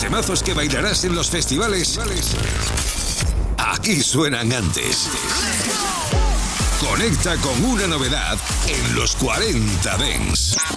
temazos que bailarás en los festivales, aquí suenan antes. Conecta con una novedad en los 40 Dance.